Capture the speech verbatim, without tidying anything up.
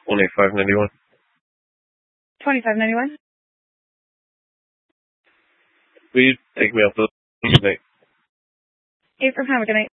twenty-five ninety-one. twenty-five ninety-one. Will you take me up to the night? Eight from Hammer, good night.